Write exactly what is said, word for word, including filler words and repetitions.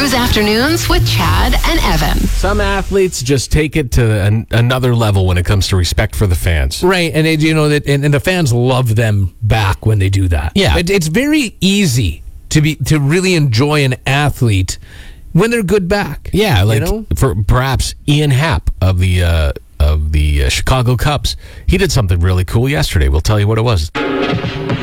Cruise Afternoons with Chad and Evan. Some athletes just take it to an, another level when it comes to respect for the fans. Right, and it, you know that, and, and the fans love them back when they do that. Yeah, it, it's very easy to be to really enjoy an athlete when they're good back. Yeah, like you know? for perhaps Ian Happ of the uh, of the uh, Chicago Cubs, he did something really cool yesterday. We'll tell you what it was.